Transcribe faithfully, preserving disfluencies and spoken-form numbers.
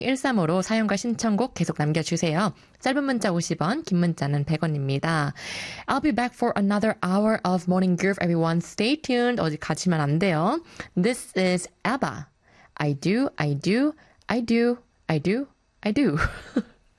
일삼오로 사연과 신청곡 계속 남겨주세요. 짧은 문자 오십 원, 긴 문자는 백 원입니다. I'll be back for another hour of Morning Groove, everyone. Stay tuned. 어디 가시면 안 돼요. This is ABBA. I do, I do, I do, I do, I do.